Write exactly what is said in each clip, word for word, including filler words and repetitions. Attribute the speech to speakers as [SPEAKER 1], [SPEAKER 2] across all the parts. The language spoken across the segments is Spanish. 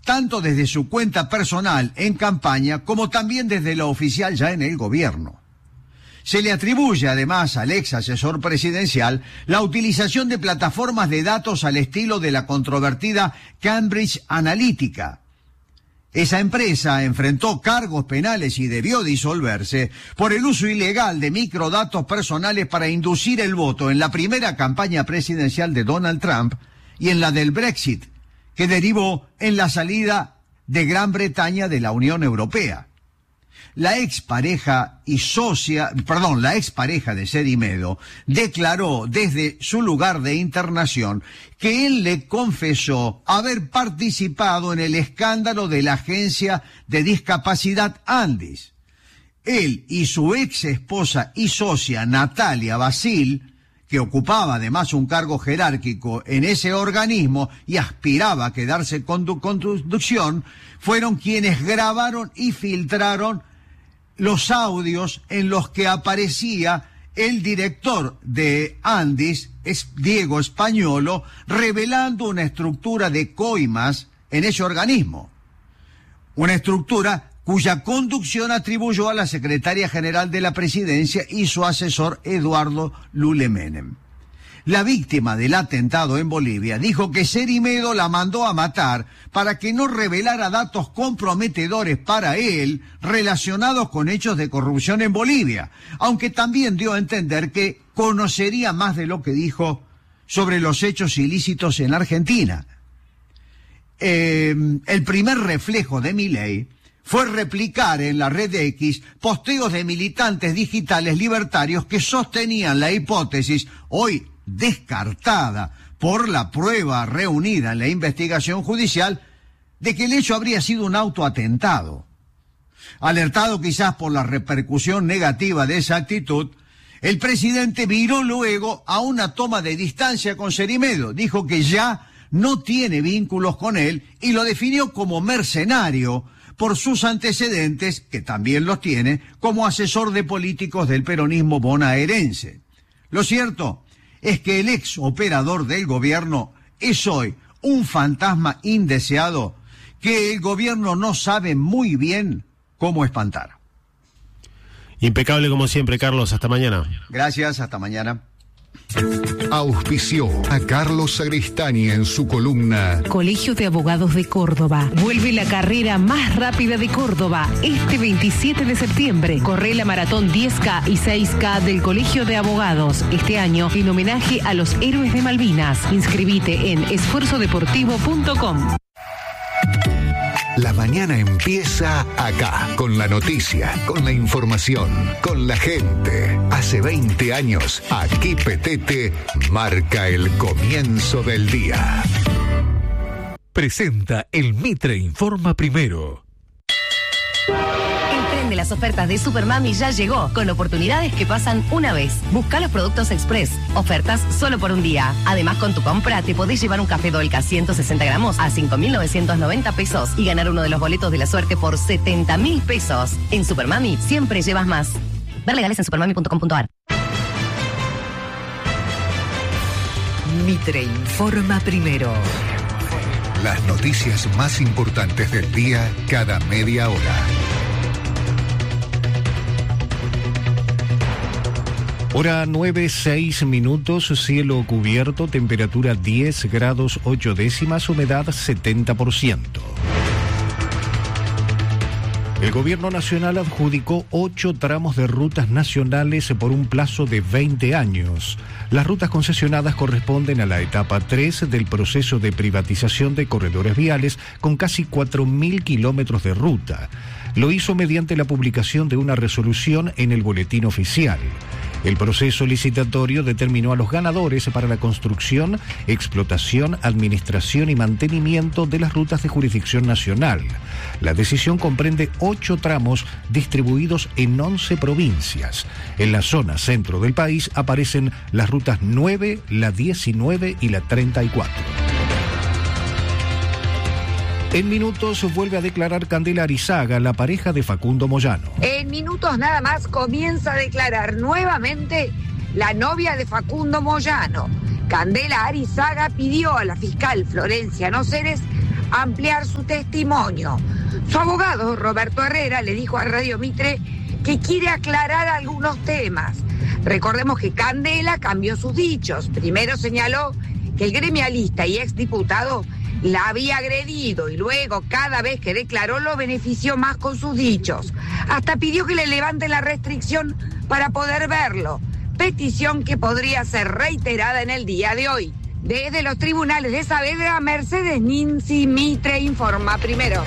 [SPEAKER 1] tanto desde su cuenta personal en campaña como también desde la oficial ya en el gobierno. Se le atribuye además al ex asesor presidencial la utilización de plataformas de datos al estilo de la controvertida Cambridge Analytica. Esa empresa enfrentó cargos penales y debió disolverse por el uso ilegal de microdatos personales para inducir el voto en la primera campaña presidencial de Donald Trump y en la del Brexit, que derivó en la salida de Gran Bretaña de la Unión Europea. La expareja y socia, perdón, la expareja de Cerimedo declaró desde su lugar de internación que él le confesó haber participado en el escándalo de la agencia de discapacidad Andis. Él y su ex esposa y socia Natalia Basil, que ocupaba además un cargo jerárquico en ese organismo y aspiraba a quedarse con su conducción, fueron quienes grabaron y filtraron los audios en los que aparecía el director de Andis, Diego Españolo, revelando una estructura de coimas en ese organismo. Una estructura cuya conducción atribuyó a la secretaria general de la presidencia y su asesor Eduardo Lule Menem. La víctima del atentado en Bolivia dijo que Cerimedo la mandó a matar para que no revelara datos comprometedores para él relacionados con hechos de corrupción en Bolivia, aunque también dio a entender que conocería más de lo que dijo sobre los hechos ilícitos en Argentina. Eh, el primer reflejo de Milei fue replicar en la red X posteos de militantes digitales libertarios que sostenían la hipótesis, hoy descartada por la prueba reunida en la investigación judicial, de que el hecho habría sido un autoatentado. Alertado quizás por la repercusión negativa de esa actitud, el presidente viró luego a una toma de distancia con Cerimedo. Dijo que ya no tiene vínculos con él y lo definió como mercenario por sus antecedentes, que también los tiene, como asesor de políticos del peronismo bonaerense. Lo cierto es que el ex operador del gobierno es hoy un fantasma indeseado que el gobierno no sabe muy bien cómo espantar.
[SPEAKER 2] Impecable como siempre, Carlos. Hasta mañana.
[SPEAKER 1] Gracias, hasta mañana.
[SPEAKER 3] Auspició a Carlos Sagristani en su columna
[SPEAKER 4] Colegio de Abogados de Córdoba. Vuelve la carrera más rápida de Córdoba este veintisiete de septiembre. Corre la maratón diez K y seis K del Colegio de Abogados. Este año en homenaje a los héroes de Malvinas. Inscribite en esfuerzo deportivo punto com.
[SPEAKER 3] La mañana empieza acá, con la noticia, con la información, con la gente. Hace veinte años, aquí Petete marca el comienzo del día. Presenta el Mitre Informa Primero.
[SPEAKER 5] El tren de las ofertas de Supermami ya llegó, con oportunidades que pasan una vez. Busca los productos Express, ofertas solo por un día. Además, con tu compra te podés llevar un café Dolca ciento sesenta gramos a cinco mil novecientos noventa pesos y ganar uno de los boletos de la suerte por setenta mil pesos. En Supermami siempre llevas más. Ver legales en supermami punto com punto a r.
[SPEAKER 4] Mitre Informa Primero.
[SPEAKER 3] Las noticias más importantes del día cada media hora. Hora nueve, seis minutos, cielo cubierto, temperatura diez grados ocho décimas, humedad setenta por ciento. El Gobierno Nacional adjudicó ocho tramos de rutas nacionales por un plazo de veinte años. Las rutas concesionadas corresponden a la etapa tres del proceso de privatización de corredores viales con casi cuatro mil kilómetros de ruta. Lo hizo mediante la publicación de una resolución en el Boletín Oficial. El proceso licitatorio determinó a los ganadores para la construcción, explotación, administración y mantenimiento de las rutas de jurisdicción nacional. La decisión comprende ocho tramos distribuidos en once provincias. En la zona centro del país aparecen las rutas nueve, la diecinueve y la treinta y cuatro. En minutos vuelve a declarar Candela Arizaga, la pareja de Facundo Moyano.
[SPEAKER 6] En minutos nada más comienza a declarar nuevamente la novia de Facundo Moyano. Candela Arizaga pidió a la fiscal Florencia Noceres ampliar su testimonio. Su abogado, Roberto Herrera, le dijo a Radio Mitre que quiere aclarar algunos temas. Recordemos que Candela cambió sus dichos. Primero señaló que el gremialista y exdiputado la había agredido y luego, cada vez que declaró, lo benefició más con sus dichos. Hasta pidió que le levanten la restricción para poder verlo, petición que podría ser reiterada en el día de hoy. Desde los tribunales de Saavedra, Mercedes Ninzi, Mitre informa primero.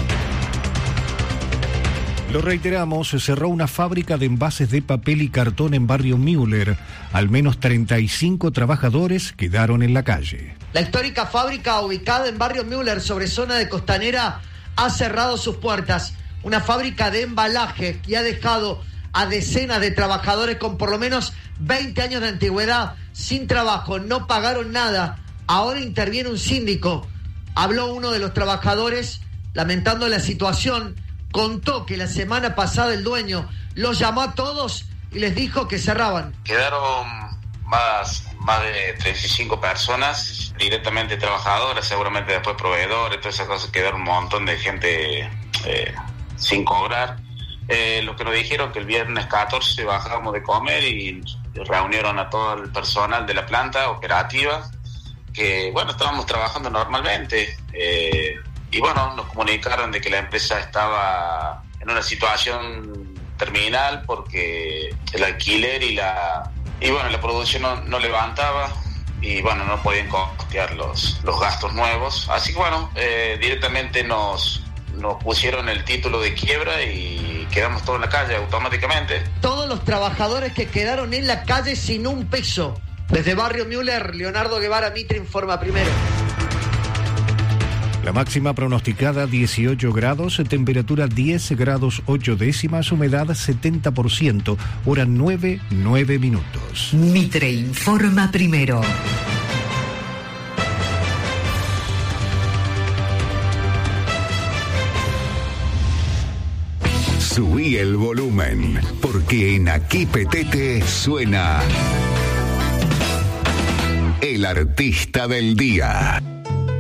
[SPEAKER 3] Lo reiteramos, se cerró una fábrica de envases de papel y cartón en Barrio Müller. Al menos treinta y cinco trabajadores quedaron en la calle.
[SPEAKER 7] La histórica fábrica ubicada en Barrio Müller, sobre zona de Costanera, ha cerrado sus puertas. Una fábrica de embalaje que ha dejado a decenas de trabajadores con por lo menos veinte años de antigüedad sin trabajo. No pagaron nada. Ahora interviene un síndico. Habló uno de los trabajadores lamentando la situación. Contó que la semana pasada el dueño los llamó a todos y les dijo que cerraban.
[SPEAKER 8] Quedaron más, más de treinta y cinco personas, directamente trabajadoras, seguramente después proveedores, todas esas cosas. Quedaron un montón de gente eh, sin cobrar. Eh, lo que nos dijeron que el viernes catorce bajábamos de comer y reunieron a todo el personal de la planta operativa, que bueno, estábamos trabajando normalmente. Eh, Y bueno, nos comunicaron de que la empresa estaba en una situación terminal porque el alquiler y la y bueno la producción no, no levantaba y bueno, no podían costear los, los gastos nuevos. Así que bueno, eh, directamente nos, nos pusieron el título de quiebra y quedamos todos en la calle automáticamente.
[SPEAKER 7] Todos los trabajadores que quedaron en la calle sin un peso. Desde Barrio Müller, Leonardo Guevara, Mitre informa primero.
[SPEAKER 3] La máxima pronosticada dieciocho grados, temperatura diez grados ocho décimas, humedad setenta por ciento, hora nueve, nueve minutos.
[SPEAKER 4] Mitre informa primero.
[SPEAKER 9] Subí el volumen, porque en Aquí Petete suena El Artista del Día.